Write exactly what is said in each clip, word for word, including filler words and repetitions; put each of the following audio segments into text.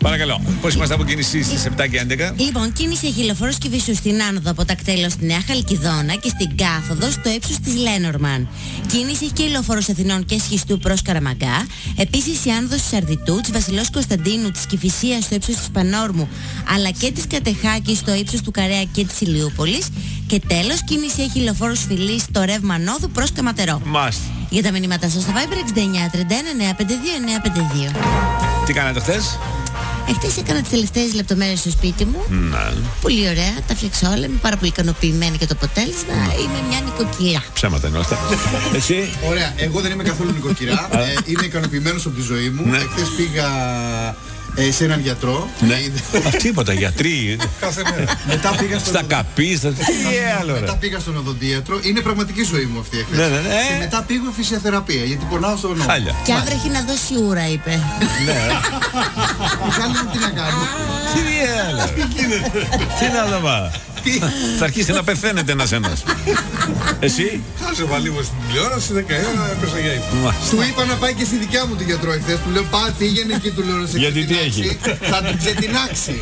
Παρακαλώ. Πώς είμαστε από κίνηση στις επτά και έντεκα? Λοιπόν, κίνηση έχει λεωφόρος Κηβισού στην άνοδο από τα κτέλος στη Νέα Χαλκιδόνα και στην κάθοδο στο ύψος της Λένορμαν. Κίνηση έχει και η λεωφόρος Αθηνών και Σχιστού προς Καραμαγκά. Επίσης η άνοδος της Αρδιτού, της Βασιλός Κωνσταντίνου, της Κηφισίας στο ύψος της Πανόρμου, αλλά και της Κατεχάκης στο ύψος του Καρέα και της Ηλιούπολης. Και τέλος, κίνηση έχει η λεωφόρος Φιλής στο ρεύμα Νόδου προς Καματερό. Μάλιστα. Για τα μηνύματά σας στο Viber εξήντα εννιά τριάντα ένα εννιακόσια πενήντα δύο εννιακόσια πενήντα δύο. Τι κάνατε χθες? Εχθές έκανα τις τελευταίες λεπτομέρειες στο σπίτι μου. Ναι. Πολύ ωραία, τα φτιάξα όλα. Είμαι πάρα πολύ ικανοποιημένη για το αποτέλεσμα. Είμαι μια νοικοκυρά. Ψέματα είναι αυτά. Εσύ? Ωραία, εγώ δεν είμαι καθόλου νοικοκυρά. ε, είμαι ικανοποιημένος από τη ζωή μου. Ναι. Εχθές πήγα ε, σε έναν γιατρό. Ναι. Αυτή τίποτα, γιατροί. Κάθε μέρα. Μετά πήγα στον Στα καπί, στα. Τι άλλο, Μετά ρε. πήγα στον οδοντίατρο. Είναι πραγματική ζωή μου αυτή εχθές. Ναι, ναι, ναι. Και μετά πήγα φυσιοθεραπεία γιατί πονάω στο νόμο. Χάλια. Και αύριο έχει να δώσει ούρα, είπε. Ναι. Μιχάλη μου, τι να κάνω. Τι άλλο. Τι να το πάω. Θα αρχίσει να πεθαίνετε ένας-ένας. Εσύ? Χάζευα λίγο στην τηλεόραση, δέκα ώρα έπεσα για ύπνο. Του είπα να πάει και στη δικιά μου τη γιατρό εχθές. Του λέω πάω, πήγαινε εκεί, του λέω να σε Γιατί τι ξετινάξει. έχει? Θα την ξετινάξει.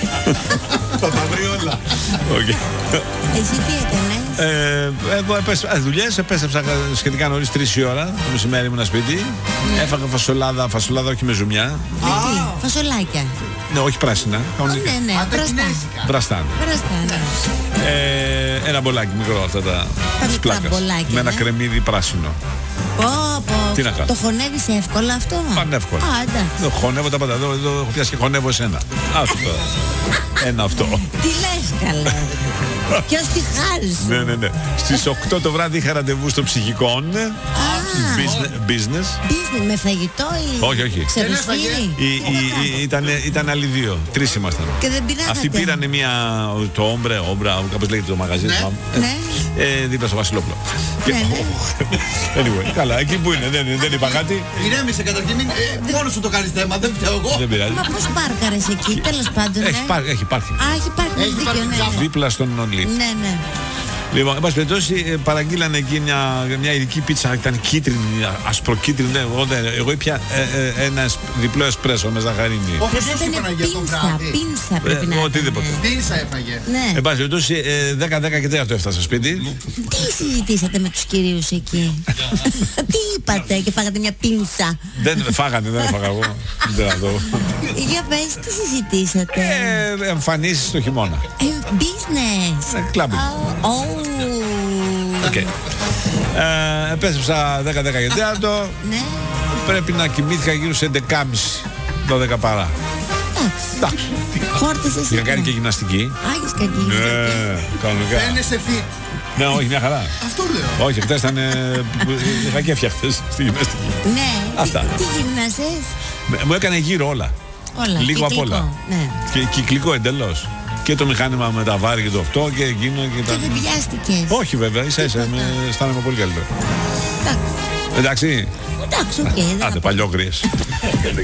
Θα τα βρει όλα. Okay. Εσύ τι έκανες? Ε, εγώ επέστρεψα, ε, δουλειές, επέστρεψα σχετικά νωρίς, τρεις η ώρα το μεσημέρι ήμουν σπίτι. Έφαγα φασολάδα, φασολάδα όχι με ζουμιά. Με τι, φασολάκια. Ναι, όχι πράσινα. Ναι, κανονικά. ναι, βραστά. Αντακινέζικα. Βραστά. Βραστά, ναι. Ε, ένα μπολάκι μικρό αυτά τα Τα της μικρά πλάκας, μπολάκια, με ένα ναι. κρεμμύδι πράσινο. Πω, πω. Τι να κάνω. Το χωνεύεις εύκολα αυτό? Πανεύκολα. Α, εντάξει. Εδώ χωνεύω τα πάντα. Εδώ, εδώ έχω πιάσει και χωνεύω εσένα. Αυτό. Ένα αυτό. Τι λες καλά. Ποιος τη χάρη σου? Ναι, ναι, ναι. Στις οκτώ το βράδυ είχα ραντεβού στο ψυχικό. Business. business. Business με φαγητό ή Όχι, όχι. ξεροσφύρι? Η- η- η- Ήταν, ήταν άλλοι δύο. Τρεις ήμασταν. Και δεν πειράγατε? Αυτοί πήρανε μια. Το όμπρε, όμπρα, κάπως λέγεται το μαγαζί. Ναι. θυμάμαι. Ναι. Ε, δίπλα στο Βασιλόπουλο. Και- Ναι, ναι. Anyway, καλά, εκεί που είναι, δεν, δεν είπα κάτι. Ηρέμησε καταρχήν, μην- ε, μόνος σου το κάνεις θέμα, δεν φταίω εγώ. Δεν πειράζει. Μα πώς πάρκαρες εκεί, τέλος πάντων, Έχει, ναι. πάρ, έχει πάρκινγκ. Α, έχει πάρκινγκ, Έχει δίκιο, πάρκινγκ ναι, τζάμπα. ναι. Δίπλα στον Only. Ναι, ναι. Λοιπόν, εν πάση περιπτώσει, ε, παραγγείλανε εκεί μια, μια ειδική πίτσα, ήταν κίτρινη, ασπροκίτρινη. Ναι, εγώ, δεν- εγώ ήπια ε, ε, ένα εσ- διπλό εσπρέσο με ζαχαρίνη. Όπως Πρέπει σου να είπα είναι για το πίνσα, βράδυ. πίνσα Ε, πρέπει να είναι. οτιδήποτε. Πίνσα έφαγε. Ναι. Εν πάση περιπτώσει, ε, δέκα δέκα και τέταρτο έφτασα σπίτι. Τι συζητήσατε με τους κυρίους εκεί? Τι είπατε και φάγατε μια πίνσα? Δεν φάγανε, δεν έφαγα εγώ. Δεν θα δω. Για πες, τι συζητήσατε? Ε, εμφανίσεις το χειμώνα. Ε, business. Ε, clubbing. Α, ω. Οκ. Ε, επέστρεψα δέκα δέκα και τέταρτο. Ναι, Πρέπει να κοιμήθηκα γύρω σε έντεκα και μισή. δώδεκα παρά. εντάξει. Εντάξει. Χόρτασες Είχα κάνει εκεί. και γυμναστική. Άγιος κακής. Ναι, κανονικά. Φαίνεσαι fit. Ναι, όχι, μια χαρά. Αυτό λέω. Όχι, χτες ήταν. ε, Είχα και χτες στη γυμναστική. Ναι. Αυτά. Τι, τι γυμνάσες? Με- Μου έκανε γύρω όλα. Όλα. Λίγο απ' κυκλικό, όλα. Ναι. Και κυκλικό εντελώς. Και το μηχάνημα με τα βάρη και το αυτό και εκείνο και τα. Και δεν πιάστηκες? Όχι βέβαια, ίσα ίσα με, αισθάνομαι πολύ καλύτερο. Εντάξει. Εντάξει. Εντάξει, οκ. δεν Άντε, θα παλιόγριες.